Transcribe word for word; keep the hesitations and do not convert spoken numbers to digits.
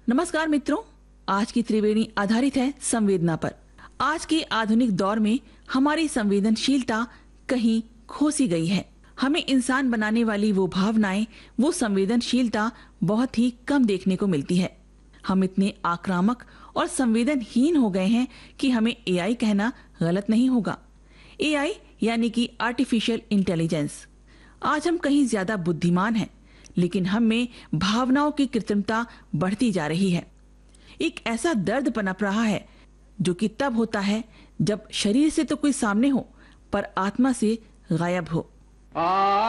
नमस्कार मित्रों, आज की त्रिवेणी आधारित है संवेदना पर। आज के आधुनिक दौर में हमारी संवेदनशीलता कहीं खो सी गई है। हमें इंसान बनाने वाली वो भावनाएं, वो संवेदनशीलता बहुत ही कम देखने को मिलती है। हम इतने आक्रामक और संवेदनहीन हो गए हैं कि हमें एआई कहना गलत नहीं होगा। एआई यानी कि आर्टिफिशियल इंटेलिजेंस। आज हम कहीं ज्यादा बुद्धिमान हैं, लेकिन हम में भावनाओं की कृत्रिमता बढ़ती जा रही है। एक ऐसा दर्द पनप रहा है जो कि तब होता है जब शरीर से तो कोई सामने हो पर आत्मा से गायब हो।